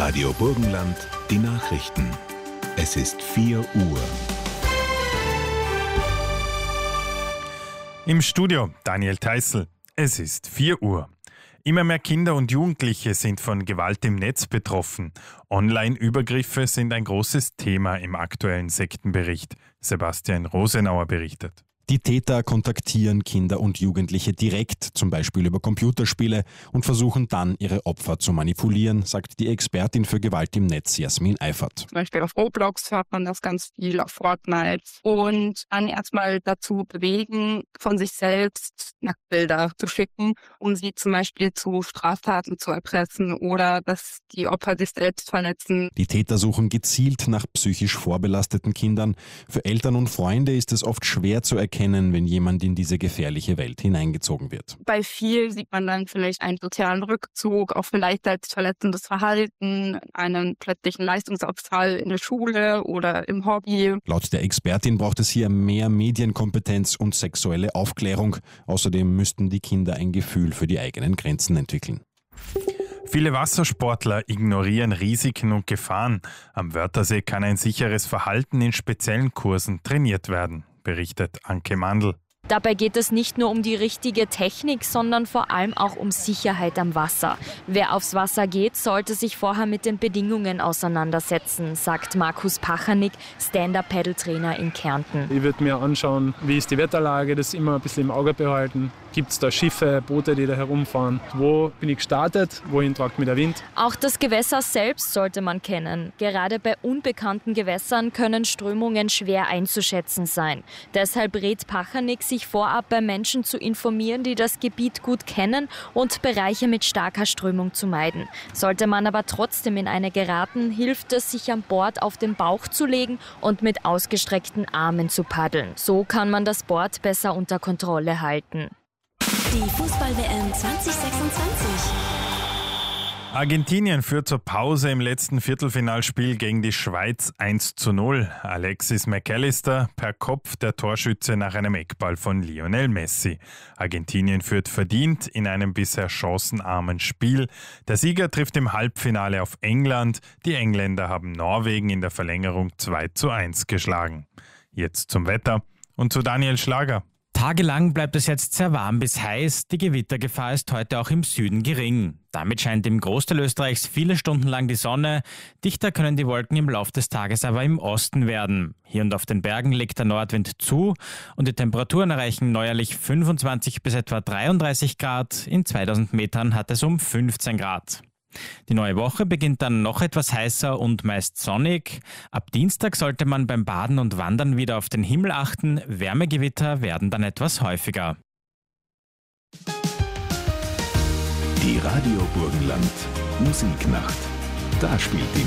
Radio Burgenland, die Nachrichten. Es ist 4 Uhr. Im Studio Daniel Theißl. Es ist 4 Uhr. Immer mehr Kinder und Jugendliche sind von Gewalt im Netz betroffen. Online-Übergriffe sind ein großes Thema im aktuellen Sektenbericht. Sebastian Rosenauer berichtet. Die Täter kontaktieren Kinder und Jugendliche direkt, zum Beispiel über Computerspiele, und versuchen dann, ihre Opfer zu manipulieren, sagt die Expertin für Gewalt im Netz, Jasmin Eifert. Zum Beispiel auf Roblox hört man das ganz viel, auf Fortnite. Und dann erstmal dazu bewegen, von sich selbst Nacktbilder zu schicken, um sie zum Beispiel zu Straftaten zu erpressen oder dass die Opfer sich selbst verletzen. Die Täter suchen gezielt nach psychisch vorbelasteten Kindern. Für Eltern und Freunde ist es oft schwer zu erkennen, wenn jemand in diese gefährliche Welt hineingezogen wird. Bei viel sieht man dann vielleicht einen sozialen Rückzug, auch vielleicht als verletzendes Verhalten, einen plötzlichen Leistungsabfall in der Schule oder im Hobby. Laut der Expertin braucht es hier mehr Medienkompetenz und sexuelle Aufklärung. Außerdem müssten die Kinder ein Gefühl für die eigenen Grenzen entwickeln. Viele Wassersportler ignorieren Risiken und Gefahren. Am Wörthersee kann ein sicheres Verhalten in speziellen Kursen trainiert werden, berichtet Anke Mandl. Dabei geht es nicht nur um die richtige Technik, sondern vor allem auch um Sicherheit am Wasser. Wer aufs Wasser geht, sollte sich vorher mit den Bedingungen auseinandersetzen, sagt Markus Pachernik, Stand-Up-Paddle-Trainer in Kärnten. Ich würde mir anschauen, wie ist die Wetterlage, das immer ein bisschen im Auge behalten. Gibt es da Schiffe, Boote, die da herumfahren? Wo bin ich gestartet? Wohin tragt mich der Wind? Auch das Gewässer selbst sollte man kennen. Gerade bei unbekannten Gewässern können Strömungen schwer einzuschätzen sein. Deshalb rät Pachernik, sich vorab bei Menschen zu informieren, die das Gebiet gut kennen und Bereiche mit starker Strömung zu meiden. Sollte man aber trotzdem in eine geraten, hilft es, sich an Bord auf den Bauch zu legen und mit ausgestreckten Armen zu paddeln. So kann man das Board besser unter Kontrolle halten. Die Fußball-WM 2026. Argentinien führt zur Pause im letzten Viertelfinalspiel gegen die Schweiz 1:0. Alexis McAllister per Kopf der Torschütze nach einem Eckball von Lionel Messi. Argentinien führt verdient in einem bisher chancenarmen Spiel. Der Sieger trifft im Halbfinale auf England. Die Engländer haben Norwegen in der Verlängerung 2:1 geschlagen. Jetzt zum Wetter und zu Daniel Schlager. Tagelang bleibt es jetzt sehr warm bis heiß. Die Gewittergefahr ist heute auch im Süden gering. Damit scheint im Großteil Österreichs viele Stunden lang die Sonne. Dichter können die Wolken im Laufe des Tages aber im Osten werden. Hier und auf den Bergen legt der Nordwind zu und die Temperaturen erreichen neuerlich 25 bis etwa 33 Grad. In 2000 Metern hat es um 15 Grad. Die neue Woche beginnt dann noch etwas heißer und meist sonnig. Ab Dienstag sollte man beim Baden und Wandern wieder auf den Himmel achten. Wärmegewitter werden dann etwas häufiger. Die Radio Burgenland Musiknacht. Da spielt die